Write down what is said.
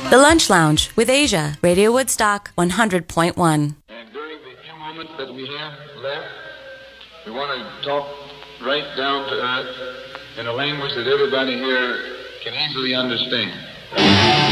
The Lunch Lounge with Asia, Radio Woodstock 100.1. And during the few moments that we have left, we want to talk right down to earth in a language that everybody here can easily understand.